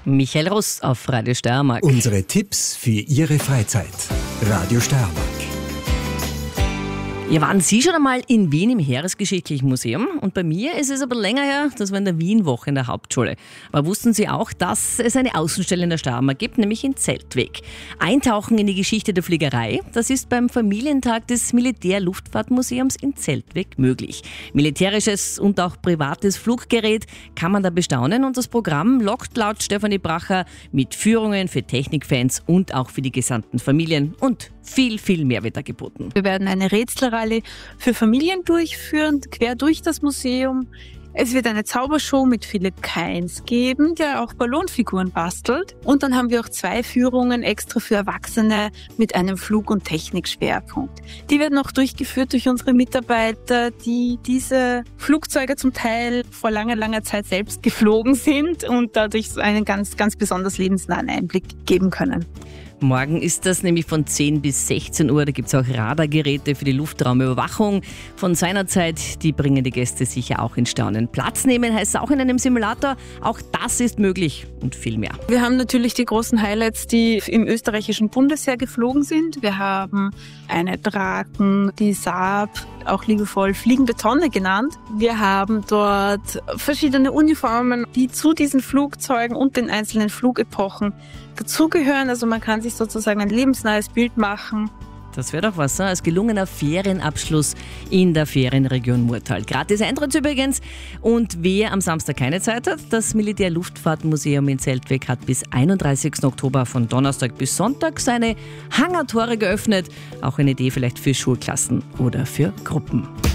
Michael Ross auf Radio Steiermark. Unsere Tipps für Ihre Freizeit. Radio Steiermark. Ja, waren Sie schon einmal in Wien im Heeresgeschichtlichen Museum? Und bei mir ist es aber länger her, das war in der Wienwoche in der Hauptschule. Aber wussten Sie auch, dass es eine Außenstelle in der Steiermark gibt, nämlich in Zeltweg? Eintauchen in die Geschichte der Fliegerei, das ist beim Familientag des Militärluftfahrtmuseums in Zeltweg möglich. Militärisches und auch privates Fluggerät kann man da bestaunen und das Programm lockt laut Stefanie Bracher mit Führungen für Technikfans und auch für die gesamten Familien und viel mehr wird da geboten. Wir werden eine Rätselrallye für Familien durchführen, quer durch das Museum. Es wird eine Zaubershow mit Philipp Kainz geben, der auch Ballonfiguren bastelt. Und dann haben wir auch 2 Führungen extra für Erwachsene mit einem Flug- und Technikschwerpunkt. Die werden auch durchgeführt durch unsere Mitarbeiter, die diese Flugzeuge zum Teil vor langer Zeit selbst geflogen sind und dadurch einen ganz besonders lebensnahen Einblick geben können. Morgen ist das nämlich von 10 bis 16 Uhr. Da gibt es auch Radargeräte für die Luftraumüberwachung. Von seiner Zeit, die bringen die Gäste sicher auch in Staunen. Platz nehmen heißt auch in einem Simulator. Auch das ist möglich und viel mehr. Wir haben natürlich die großen Highlights, die im österreichischen Bundesheer geflogen sind. Wir haben eine Draken, die Saab, auch liebevoll fliegende Tonne genannt. Wir haben dort verschiedene Uniformen, die zu diesen Flugzeugen und den einzelnen Flugepochen dazugehören. Also man kann sich sozusagen ein lebensnahes Bild machen. Das wäre doch was, als gelungener Ferienabschluss in der Ferienregion Murtal. Gratis Eintritt übrigens. Und wer am Samstag keine Zeit hat, das Militärluftfahrtmuseum in Zeltweg hat bis 31. Oktober von Donnerstag bis Sonntag seine Hangartore geöffnet. Auch eine Idee vielleicht für Schulklassen oder für Gruppen.